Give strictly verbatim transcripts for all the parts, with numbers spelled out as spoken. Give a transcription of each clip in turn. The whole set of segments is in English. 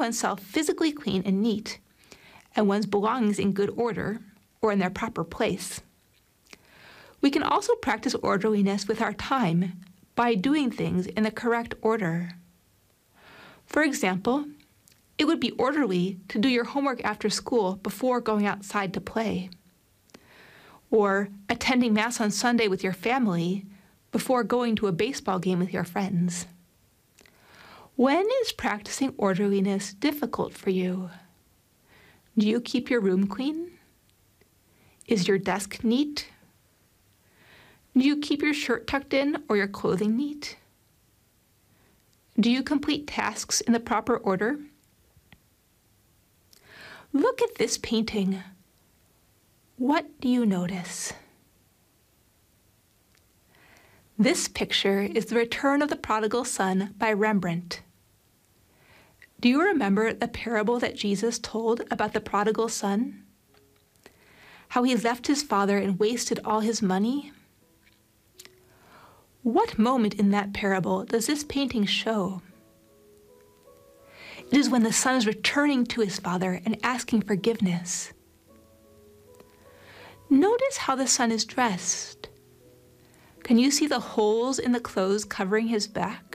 oneself physically clean and neat, and one's belongings in good order or in their proper place. We can also practice orderliness with our time by doing things in the correct order. For example, it would be orderly to do your homework after school before going outside to play, or attending Mass on Sunday with your family before going to a baseball game with your friends. When is practicing orderliness difficult for you? Do you keep your room clean? Is your desk neat? Do you keep your shirt tucked in or your clothing neat? Do you complete tasks in the proper order? Look at this painting. What do you notice? This picture is The Return of the Prodigal Son by Rembrandt. Do you remember the parable that Jesus told about the prodigal son? How he left his father and wasted all his money? What moment in that parable does this painting show? It is when the son is returning to his father and asking forgiveness. Notice how the son is dressed. Can you see the holes in the clothes covering his back?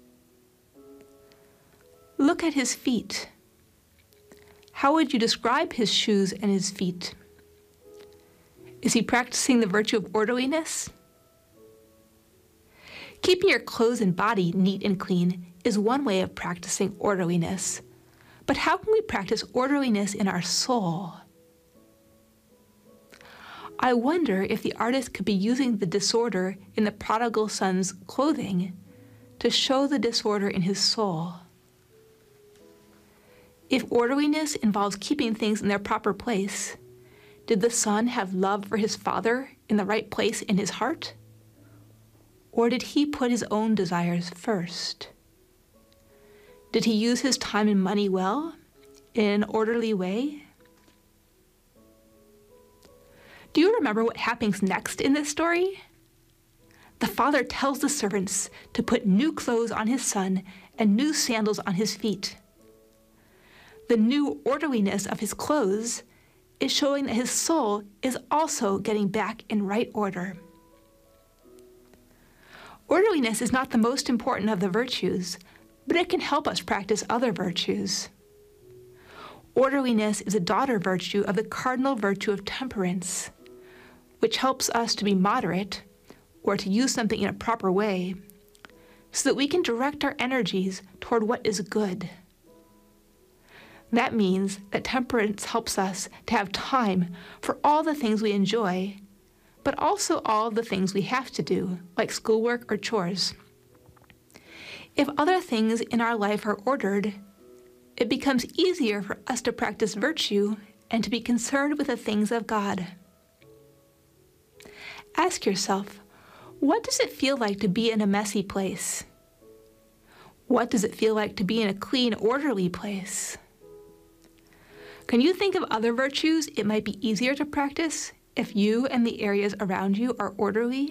Look at his feet. How would you describe his shoes and his feet? Is he practicing the virtue of orderliness? Keeping your clothes and body neat and clean is one way of practicing orderliness. But how can we practice orderliness in our soul? I wonder if the artist could be using the disorder in the prodigal son's clothing to show the disorder in his soul. If orderliness involves keeping things in their proper place, did the son have love for his father in the right place in his heart? Or did he put his own desires first? Did he use his time and money well, in an orderly way? Do you remember what happens next in this story? The father tells the servants to put new clothes on his son and new sandals on his feet. The new orderliness of his clothes is showing that his soul is also getting back in right order. Orderliness is not the most important of the virtues, but it can help us practice other virtues. Orderliness is a daughter virtue of the cardinal virtue of temperance, which helps us to be moderate, or to use something in a proper way, so that we can direct our energies toward what is good. That means that temperance helps us to have time for all the things we enjoy, but also all of the things we have to do, like schoolwork or chores. If other things in our life are ordered, it becomes easier for us to practice virtue and to be concerned with the things of God. Ask yourself, what does it feel like to be in a messy place? What does it feel like to be in a clean, orderly place? Can you think of other virtues it might be easier to practice if you and the areas around you are orderly?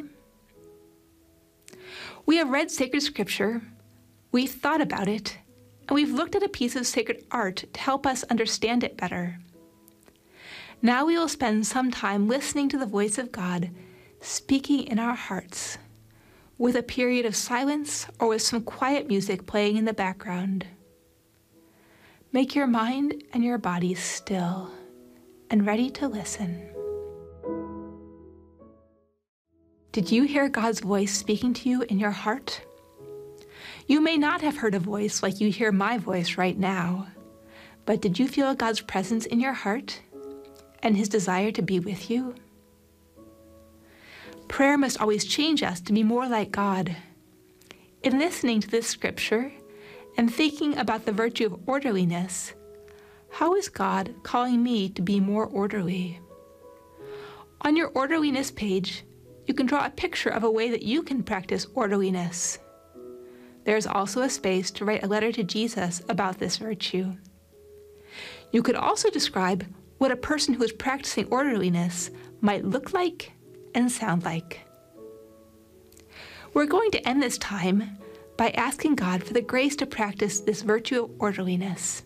We have read sacred scripture, we've thought about it, and we've looked at a piece of sacred art to help us understand it better. Now we will spend some time listening to the voice of God speaking in our hearts, with a period of silence or with some quiet music playing in the background. Make your mind and your body still and ready to listen. Did you hear God's voice speaking to you in your heart? You may not have heard a voice like you hear my voice right now, but did you feel God's presence in your heart and his desire to be with you? Prayer must always change us to be more like God. In listening to this scripture and thinking about the virtue of orderliness, how is God calling me to be more orderly? On your orderliness page, you can draw a picture of a way that you can practice orderliness. There is also a space to write a letter to Jesus about this virtue. You could also describe what a person who is practicing orderliness might look like and sound like. We're going to end this time by asking God for the grace to practice this virtue of orderliness.